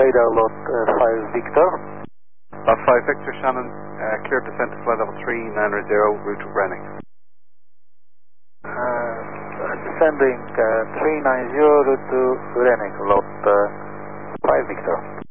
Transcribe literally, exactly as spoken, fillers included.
radar lot uh, five Victor. Lot five Victor, Shannon, uh, clear descent to flight level three, nine zero, route to Rennick. Uh, descending uh, three nine zero route to Rennick, lot uh, five Victor.